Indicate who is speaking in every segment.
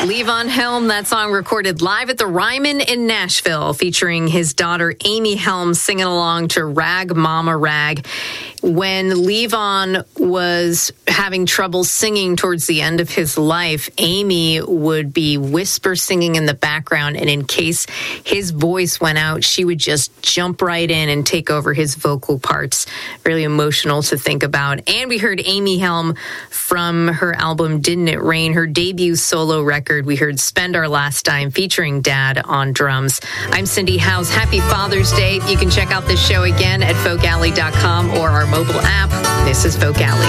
Speaker 1: Levon Helm, that song recorded live at the Ryman in Nashville, featuring his daughter Amy Helm singing along to Rag Mama Rag. When Levon was having trouble singing towards the end of his life, Amy would be whisper singing in the background, and in case his voice went out, she would just jump right in and take over his vocal parts. Really emotional to think about. And we heard Amy Helm from her album Didn't It Rain, her debut solo record. We heard Spend Our Last Dime featuring Dad on drums. I'm Cindy Howes. Happy Father's Day. You can check out this show again at folkalley.com or our mobile app. This is Folk Alley.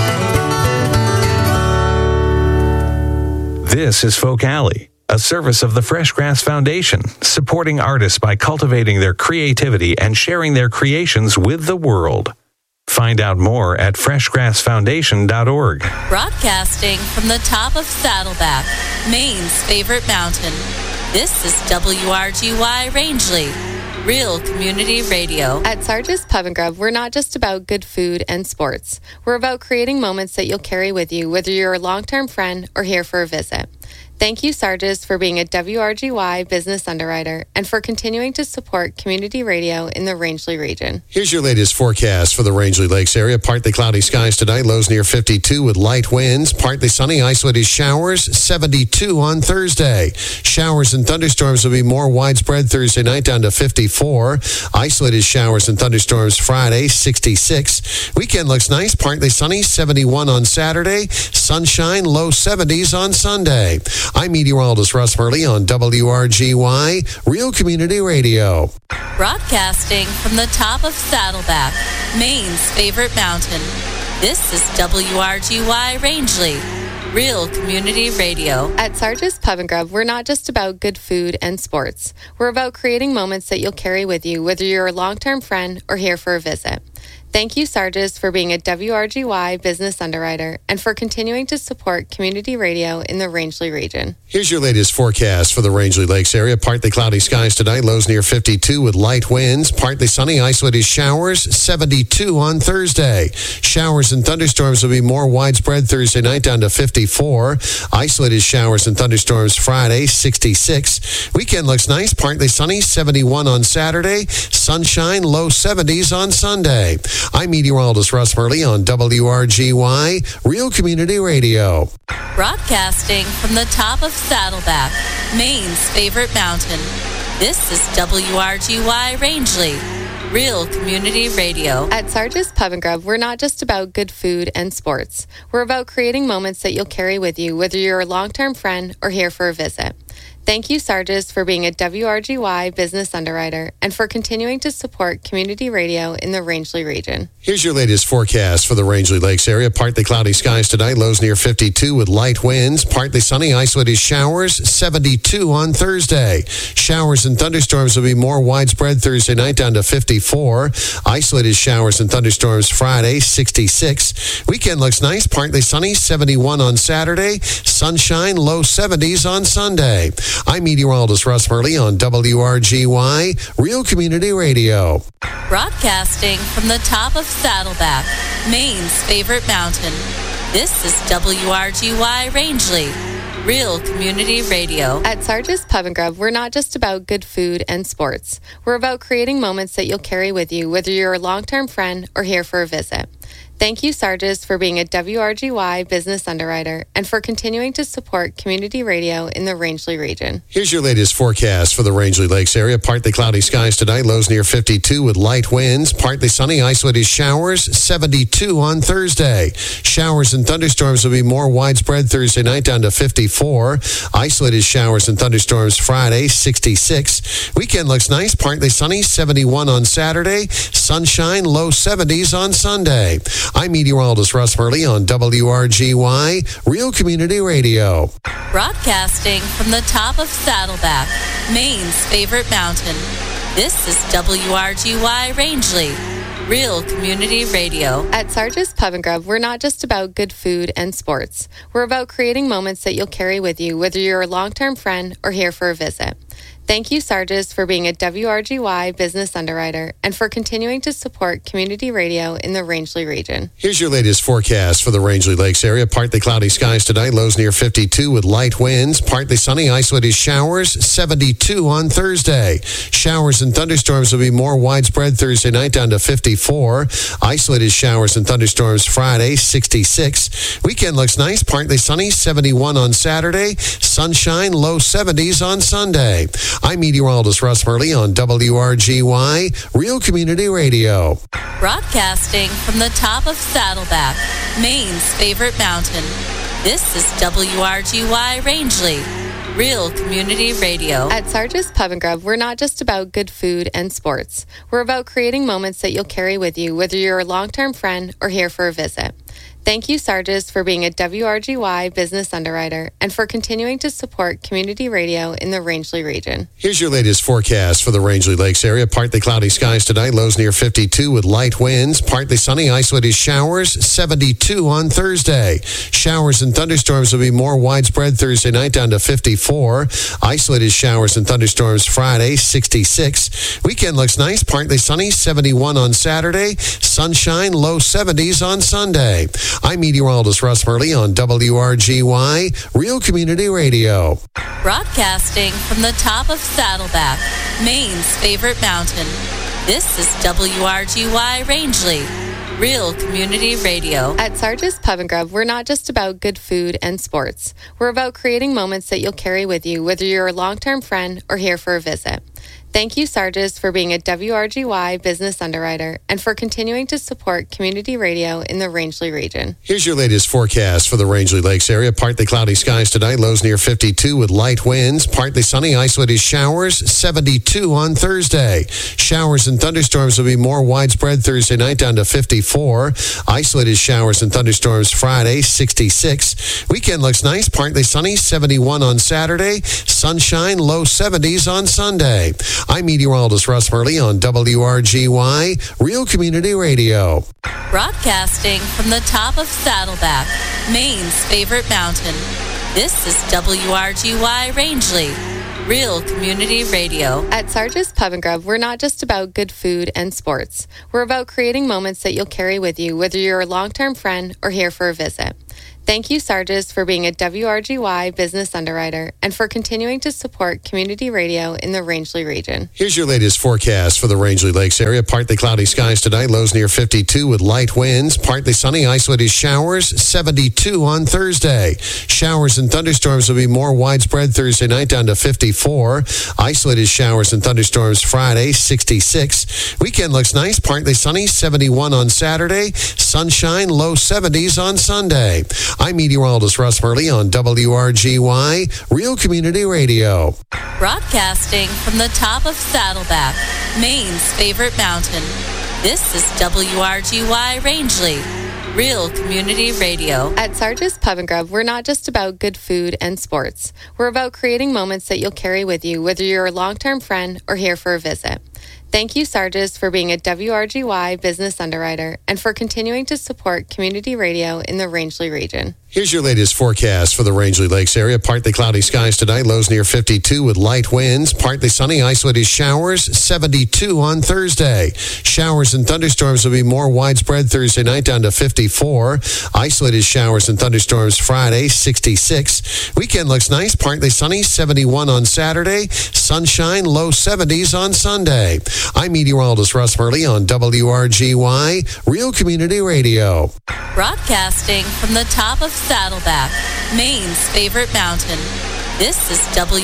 Speaker 2: This is Folk Alley, a service of the Fresh Grass Foundation, supporting artists by cultivating their creativity and sharing their creations with the world. Find out more at freshgrassfoundation.org.
Speaker 3: Broadcasting from the top of Saddleback, Maine's favorite mountain. This is WRGY Rangeley, Real Community Radio.
Speaker 4: At Sarge's Pub and Grub, we're not just about good food and sports. We're about creating moments that you'll carry with you, whether you're a long-term friend or here for a visit. Thank you, Sarge's, for being a WRGY business underwriter and for continuing to support community radio in the Rangeley region.
Speaker 5: Here's your latest forecast for the Rangeley Lakes area. Partly cloudy skies tonight, lows near 52 with light winds. Partly sunny, isolated showers, 72 on Thursday. Showers and thunderstorms will be more widespread Thursday night, down to 54. Isolated showers and thunderstorms Friday, 66. Weekend looks nice, partly sunny, 71 on Saturday. Sunshine, low 70s on Sunday. I'm meteorologist Russ Murley on WRGY, Real Community Radio.
Speaker 3: Broadcasting from the top of Saddleback, Maine's favorite mountain. This is WRGY Rangeley, Real Community Radio.
Speaker 4: At Sarge's Pub and Grub, we're not just about good food and sports. We're about creating moments that you'll carry with you, whether you're a long-term friend or here for a visit. Thank you, Sarge's, for being a WRGY business underwriter and for continuing to support community radio in the Rangeley region.
Speaker 5: Here's your latest forecast for the Rangeley Lakes area. Partly cloudy skies tonight, lows near 52 with light winds. Partly sunny, isolated showers, 72 on Thursday. Showers and thunderstorms will be more widespread Thursday night, down to 54. Isolated showers and thunderstorms Friday, 66. Weekend looks nice, partly sunny, 71 on Saturday. Sunshine, low 70s on Sunday. I'm meteorologist Russ Murley on WRGY, Real Community Radio.
Speaker 3: Broadcasting from the top of Saddleback, Maine's favorite mountain. This is WRGY Rangeley, Real Community Radio.
Speaker 4: At Sarge's Pub and Grub, we're not just about good food and sports. We're about creating moments that you'll carry with you, whether you're a long-term friend or here for a visit. Thank you, Sarge's, for being a WRGY business underwriter and for continuing to support community radio in the Rangeley region.
Speaker 5: Here's your latest forecast for the Rangeley Lakes area. Partly cloudy skies tonight, lows near 52 with light winds. Partly sunny, isolated showers, 72 on Thursday. Showers and thunderstorms will be more widespread Thursday night, down to 54. Isolated showers and thunderstorms Friday, 66. Weekend looks nice, partly sunny, 71 on Saturday. Sunshine, low 70s on Sunday. I'm meteorologist Russ Murley on WRGY, Real Community Radio.
Speaker 3: Broadcasting from the top of Saddleback, Maine's favorite mountain. This is WRGY Rangeley, Real Community Radio.
Speaker 4: At Sarge's Pub and Grub, we're not just about good food and sports. We're about creating moments that you'll carry with you, whether you're a long-term friend or here for a visit. Thank you, Sarge's, for being a WRGY business underwriter and for continuing to support community radio in the Rangeley region.
Speaker 5: Here's your latest forecast for the Rangeley Lakes area. Partly cloudy skies tonight, lows near 52 with light winds. Partly sunny, isolated showers, 72 on Thursday. Showers and thunderstorms will be more widespread Thursday night, down to 54. Isolated showers and thunderstorms Friday, 66. Weekend looks nice, partly sunny, 71 on Saturday. Sunshine, low 70s on Sunday. I'm meteorologist Russ Murley on WRGY, Real Community Radio.
Speaker 3: Broadcasting from the top of Saddleback, Maine's favorite mountain. This is WRGY Rangeley, Real Community Radio.
Speaker 4: At Sarge's Pub and Grub, we're not just about good food and sports. We're about creating moments that you'll carry with you, whether you're a long-term friend or here for a visit. Thank you, Sargis, for being a WRGY business underwriter and for continuing to support community radio in the Rangeley region.
Speaker 5: Here's your latest forecast for the Rangeley Lakes area. Partly cloudy skies tonight, lows near 52 with light winds. Partly sunny, isolated showers, 72 on Thursday. Showers and thunderstorms will be more widespread Thursday night, down to 54. Isolated showers and thunderstorms Friday, 66. Weekend looks nice, partly sunny, 71 on Saturday. Sunshine, low 70s on Sunday. I'm meteorologist Russ Murley on WRGY, Real Community Radio.
Speaker 3: Broadcasting from the top of Saddleback, Maine's favorite mountain. This is WRGY Rangeley, Real Community Radio.
Speaker 4: At Sargis Pub and Grub, we're not just about good food and sports. We're about creating moments that you'll carry with you, whether you're a long-term friend or here for a visit. Thank you, Sargis, for being a WRGY business underwriter and for continuing to support community radio in the Rangeley region.
Speaker 5: Here's your latest forecast for the Rangeley Lakes area. Partly cloudy skies tonight, lows near 52 with light winds. Partly sunny, isolated showers, 72 on Thursday. Showers and thunderstorms will be more widespread Thursday night, down to 54. Isolated showers and thunderstorms Friday, 66. Weekend looks nice, partly sunny, 71 on Saturday. Sunshine, low 70s on Sunday. I'm meteorologist Russ Murley on WRGY, Real Community Radio.
Speaker 3: Broadcasting from the top of Saddleback, Maine's favorite mountain. This is WRGY Rangeley, Real Community Radio.
Speaker 4: At Sargis Pub and Grub, we're not just about good food and sports. We're about creating moments that you'll carry with you, whether you're a long-term friend or here for a visit. Thank you, Sargis, for being a WRGY business underwriter and for continuing to support community radio in the Rangeley region.
Speaker 5: Here's your latest forecast for the Rangeley Lakes area. Partly cloudy skies tonight, lows near 52 with light winds. Partly sunny, isolated showers, 72 on Thursday. Showers and thunderstorms will be more widespread Thursday night, down to 54. Isolated showers and thunderstorms Friday, 66. Weekend looks nice, partly sunny, 71 on Saturday. Sunshine, low 70s on Sunday. I'm meteorologist Russ Murley on WRGY, Real Community Radio.
Speaker 3: Broadcasting from the top of Saddleback, Maine's favorite mountain. This is WRGY Rangeley, Real Community Radio.
Speaker 4: At Sargis Pub and Grub, we're not just about good food and sports. We're about creating moments that you'll carry with you, whether you're a long-term friend or here for a visit. Thank you, Sargis, for being a WRGY business underwriter and for continuing to support community radio in the Rangeley region.
Speaker 5: Here's your latest forecast for the Rangeley Lakes area. Partly cloudy skies tonight, lows near 52 with light winds. Partly sunny, isolated showers, 72 on Thursday. Showers and thunderstorms will be more widespread Thursday night, down to 54. Isolated showers and thunderstorms Friday, 66. Weekend looks nice, partly sunny, 71 on Saturday. Sunshine, low 70s on Sunday. I'm meteorologist Russ Murley on WRGY, Real Community Radio.
Speaker 3: Broadcasting from the top of Saddleback, Maine's favorite mountain. This is WRGY Rangeley, Real Community Radio.
Speaker 4: At Sargis Pub and Grub, we're not just about good food and sports. We're about creating moments that you'll carry with you, whether you're a long-term friend or here for a visit. Thank you, Sargis, for being a WRGY business underwriter and for continuing to support community radio in the Rangeley region.
Speaker 5: Here's your latest forecast for the Rangeley Lakes area. Partly cloudy skies tonight, lows near 52 with light winds. Partly sunny, isolated showers, 72 on Thursday. Showers and thunderstorms will be more widespread Thursday night, down to 54. Isolated showers and thunderstorms Friday, 66. Weekend looks nice, partly sunny, 71 on Saturday. Sunshine, low 70s on Sunday. I'm meteorologist Russ Murley on WRGY, Real Community Radio.
Speaker 3: Broadcasting from the top of Saddleback, Maine's favorite mountain. This is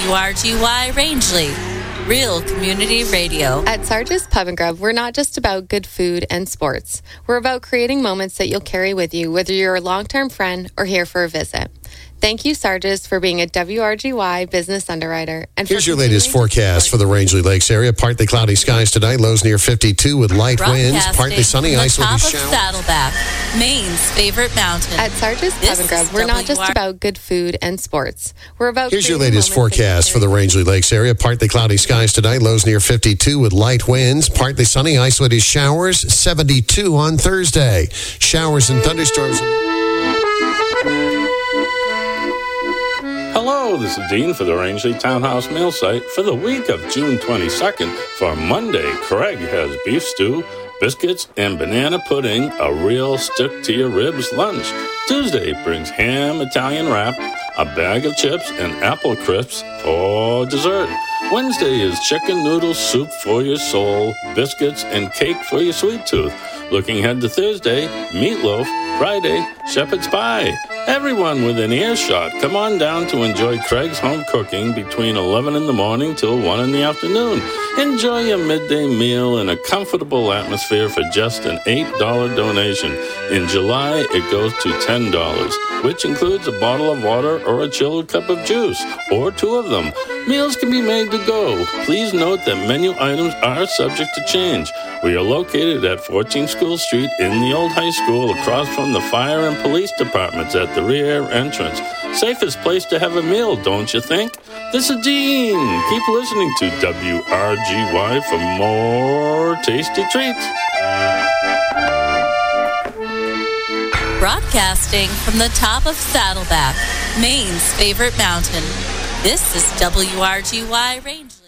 Speaker 3: WRGY Rangeley, Real Community Radio.
Speaker 4: At Sargis Pub and Grub, we're not just about good food and sports. We're about creating moments that you'll carry with you, whether you're a long-term friend or here for a visit. Thank you, Sargis, for being a WRGY business underwriter. And
Speaker 5: here's your latest forecast for the Rangeley Lakes area. Partly cloudy skies tonight, lows near 52 with light winds. Partly sunny, isolated showers.
Speaker 3: Saddleback, Maine's favorite mountain.
Speaker 4: At Sargis Pub and Grub, we're not just about good food and sports. We're about
Speaker 5: here's your latest forecast for the Rangeley Lakes area. Partly cloudy skies tonight, lows near 52 with light winds. Partly sunny, isolated showers, 72 on Thursday. Showers and thunderstorms.
Speaker 6: Hello, Hello, this is Dean for the Rangeley Townhouse Mail Site. For the week of June 22nd, for Monday, Craig has beef stew, biscuits, and banana pudding, a real stick-to-your-ribs lunch. Tuesday brings ham Italian wrap, a bag of chips, and apple crisps for dessert. Wednesday is chicken noodle soup for your soul, biscuits, and cake for your sweet tooth. Looking ahead to Thursday, meatloaf. Friday, shepherd's pie. Everyone within earshot, come on down to enjoy Craig's home cooking between 11 in the morning till 1 in the afternoon. Enjoy your midday meal in a comfortable atmosphere for just an $8 donation. In July, it goes to $10, which includes a bottle of water or a chilled cup of juice, or 2 of them. Meals can be made to go. Please note that menu items are subject to change. We are located at 14 School Street in the old high school, across from the fire and police departments at the rear entrance. Safest place to have a meal, don't you think? This is Dean. Keep listening to WRGY for more tasty treats.
Speaker 3: Broadcasting from the top of Saddleback, Maine's favorite mountain. This is WRGY Rangeley.